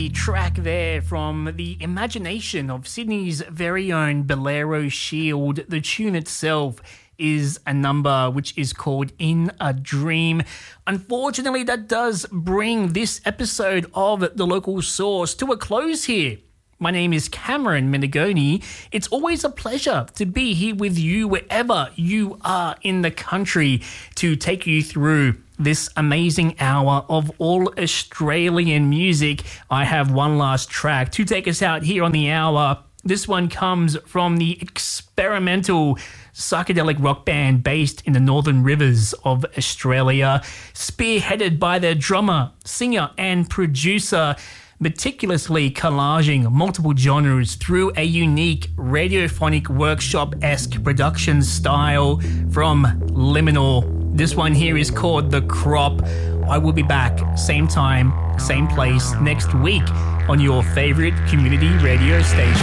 a track there from the imagination of Sydney's very own Bolero Shield. The tune itself is a number which is called In a Dream. Unfortunately, that does bring this episode of The Local Source to a close here. My name is Cameron Menegoni. It's always a pleasure to be here with you wherever you are in the country to take you through this amazing hour of all Australian music. I have one last track to take us out here on the hour. This one comes from the experimental psychedelic rock band based in the Northern Rivers of Australia, spearheaded by their drummer, singer and producer, meticulously collaging multiple genres through a unique radiophonic workshop-esque production style from Liminal. This one here is called The Crop. I will be back, same time, same place, next week on your favorite community radio station.